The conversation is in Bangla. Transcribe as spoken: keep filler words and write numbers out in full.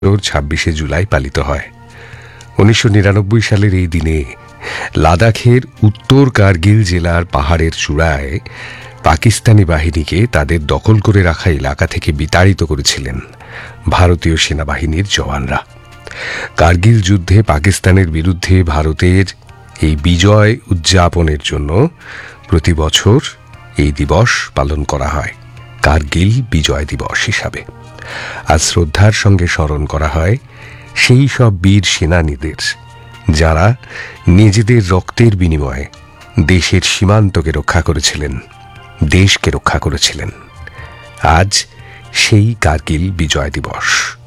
ছাব্বিশে জুলাই পালিত হয়। উনিশশো নিরানব্বই সালের এই দিনে লাদাখের উত্তর কার্গিল জেলার পাহাড়ের চূড়ায় পাকিস্তানি বাহিনীকে তাদের দখল করে রাখা এলাকা থেকে বিতাড়িত করেছিলেন ভারতীয় সেনাবাহিনীর জওয়ানরা। কার্গিল যুদ্ধে পাকিস্তানের বিরুদ্ধে ভারতের এই বিজয় উদযাপনের জন্য প্রতি বছর এই দিবস পালন করা হয় কার্গিল বিজয় দিবস হিসাবে। আজ শ্রদ্ধার সঙ্গে স্মরণ করা হয় সেই সব বীর সেনানীদের যারা নিজেদের রক্তের বিনিময়ে দেশের সীমান্তকে রক্ষা করেছিলেন, দেশকে রক্ষা করেছিলেন। আজ সেই কার্গিল বিজয় দিবস।